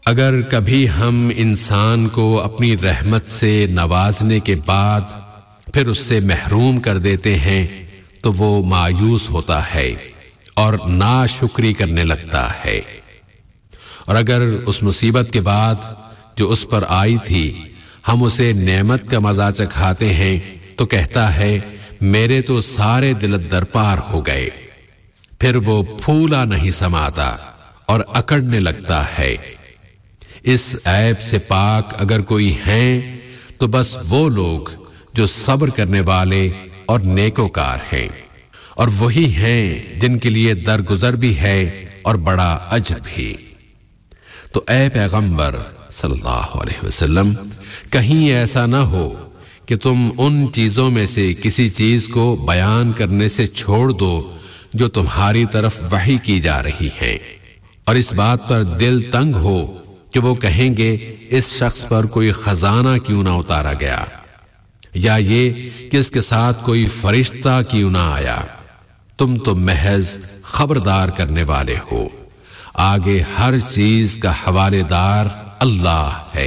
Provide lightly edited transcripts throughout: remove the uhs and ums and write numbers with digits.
اگر کبھی ہم انسان کو اپنی رحمت سے نوازنے کے بعد پھر اس سے محروم کر دیتے ہیں تو وہ مایوس ہوتا ہے اور ناشکری کرنے لگتا ہے، اور اگر اس مصیبت کے بعد جو اس پر آئی تھی ہم اسے نعمت کا مزہ چکھاتے ہیں تو کہتا ہے میرے تو سارے دل درپار ہو گئے، پھر وہ پھولا نہیں سماتا اور اکڑنے لگتا ہے۔ اس عیب سے پاک اگر کوئی ہیں تو بس وہ لوگ جو صبر کرنے والے اور نیکوکار ہیں، اور وہی ہیں جن کے لیے درگزر بھی ہے اور بڑا اجر بھی۔ تو اے پیغمبر صلی اللہ علیہ وسلم، کہیں ایسا نہ ہو کہ تم ان چیزوں میں سے کسی چیز کو بیان کرنے سے چھوڑ دو جو تمہاری طرف وحی کی جا رہی ہے، اور اس بات پر دل تنگ ہو کہ وہ کہیں گے اس شخص پر کوئی خزانہ کیوں نہ اتارا گیا، یا یہ کہ اس کے ساتھ کوئی فرشتہ کیوں نہ آیا۔ تم تو محض خبردار کرنے والے ہو، آگے ہر چیز کا حوالے دار اللہ ہے۔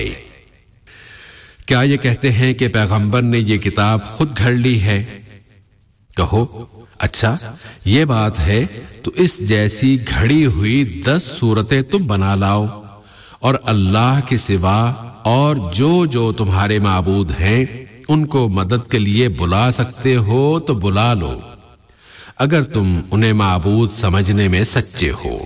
کیا یہ کہتے ہیں کہ پیغمبر نے یہ کتاب خود گھڑ لی ہے؟ کہو اچھا یہ بات ہے تو اس جیسی گھڑی ہوئی 10 صورتیں تم بنا لاؤ، اور اللہ کے سوا اور جو تمہارے معبود ہیں ان کو مدد کے لیے بلا سکتے ہو تو بلا لو، اگر تم انہیں معبود سمجھنے میں سچے ہو۔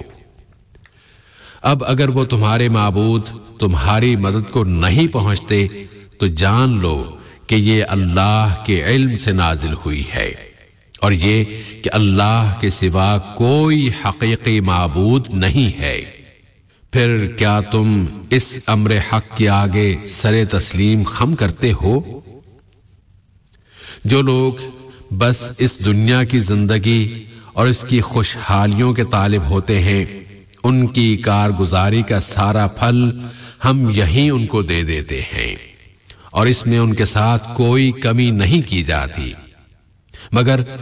اب اگر وہ تمہارے معبود تمہاری مدد کو نہیں پہنچتے تو جان لو کہ یہ اللہ کے علم سے نازل ہوئی ہے، اور یہ کہ اللہ کے سوا کوئی حقیقی معبود نہیں ہے۔ پھر کیا تم اس امر حق کے آگے سر تسلیم خم کرتے ہو؟ جو لوگ بس اس دنیا کی زندگی اور اس کی خوشحالیوں کے طالب ہوتے ہیں ان کی کارگزاری کا سارا پھل ہم یہیں ان کو دے دیتے ہیں، اور اس میں ان کے ساتھ کوئی کمی نہیں کی جاتی، مگر